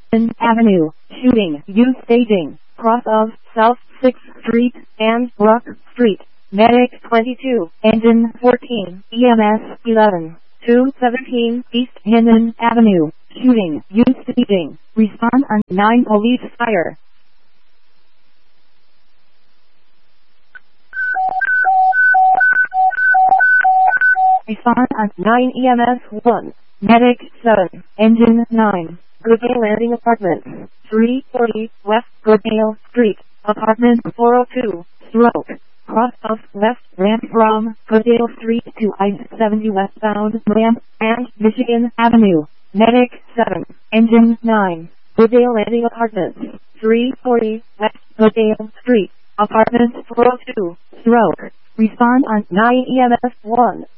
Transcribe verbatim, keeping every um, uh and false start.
Henson Avenue, shooting, use staging, cross of South sixth Street and Brook Street. Medic twenty-two, engine fourteen, E M S eleven, two seventeen East Henson Avenue, shooting, use staging, respond on nine police fire. Respond on nine E M S one, Medic seven, engine nine, Goodale Landing Apartments, three forty West Goodale Street, apartment four oh two, stroke, cross of West ramp from Goodale Street to I seventy westbound ramp and Michigan Avenue. Medic seven, engine nine, Goodale Landing Apartments, three forty West Goodale Street, apartment four oh two, stroke, respond on nine E M S one.